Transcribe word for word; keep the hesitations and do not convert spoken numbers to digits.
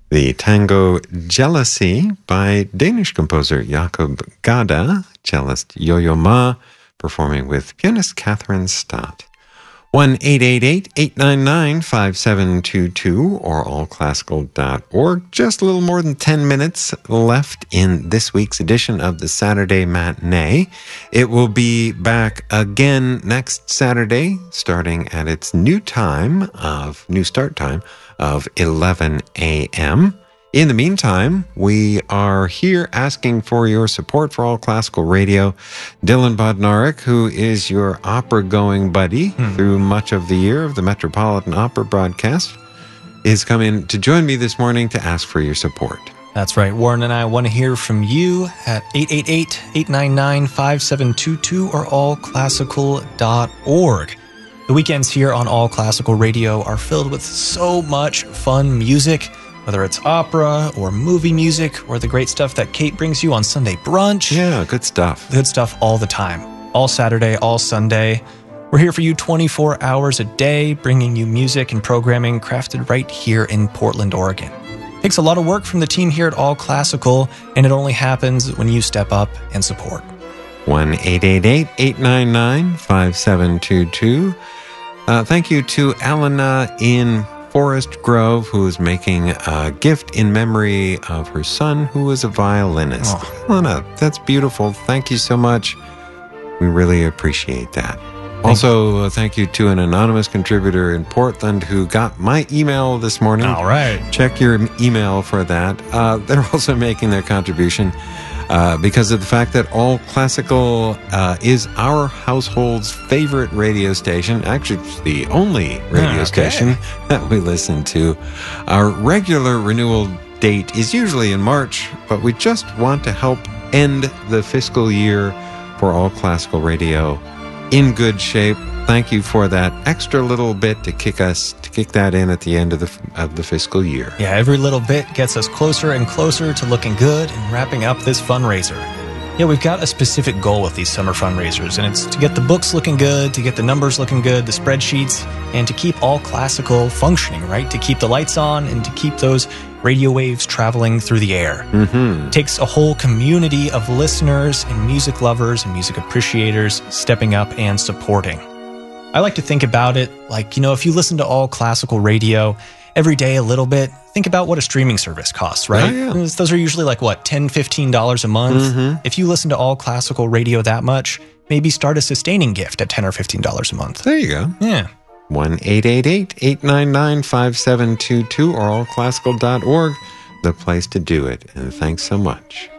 The tango Jealousy by Danish composer Jakob Gada, cellist Yo-Yo Ma, performing with pianist Catherine Stott. one eight eight eight, eight nine nine, five seven two two or all classical dot org. Just a little more than ten minutes left in this week's edition of the Saturday Matinee. It will be back again next Saturday, starting at its new time of, new start time of eleven a.m. In the meantime, we are here asking for your support for All Classical Radio. Dylan Bodnarik, who is your opera-going buddy hmm. through much of the year of the Metropolitan Opera broadcast, is coming to join me this morning to ask for your support. That's right. Warren and I want to hear from you at eight eight eight, eight nine nine, five seven two two or all classical dot org. The weekends here on All Classical Radio are filled with so much fun music, whether it's opera or movie music or the great stuff that Kate brings you on Sunday brunch. Yeah, good stuff. Good stuff all the time. All Saturday, all Sunday. We're here for you twenty-four hours a day, bringing you music and programming crafted right here in Portland, Oregon. It takes a lot of work from the team here at All Classical, and it only happens when you step up and support. one eight eight eight, eight nine nine, five seven two two. Uh, thank you to Alana in Forest Grove, who is making a gift in memory of her son, who was a violinist. Oh. Alana, that's beautiful. Thank you so much. We really appreciate that. Thank also, uh, thank you to an anonymous contributor in Portland who got my email this morning. All right. Check your email for that. Uh, they're also making their contribution Uh, because of the fact that All Classical uh, is our household's favorite radio station. Actually, it's the only radio okay. station that we listen to. Our regular renewal date is usually in March, but we just want to help end the fiscal year for All Classical Radio in good shape. Thank you for that extra little bit to kick us, to kick that in at the end of the of the fiscal year. Yeah, every little bit gets us closer and closer to looking good and wrapping up this fundraiser. Yeah, we've got a specific goal with these summer fundraisers, and it's to get the books looking good, to get the numbers looking good, the spreadsheets, and to keep All Classical functioning, right? To keep the lights on and to keep those radio waves traveling through the air. Mm-hmm. It takes a whole community of listeners and music lovers and music appreciators stepping up and supporting. I like to think about it like, you know, if you listen to All Classical Radio every day a little bit, think about what a streaming service costs, right? Oh, yeah. Those are usually like, what, ten dollars, fifteen dollars a month? Mm-hmm. If you listen to All Classical Radio that much, maybe start a sustaining gift at ten dollars or fifteen dollars a month. There you go. Yeah. one eight eight eight, eight nine nine, five seven two two or all classical dot org, the place to do it. And thanks so much.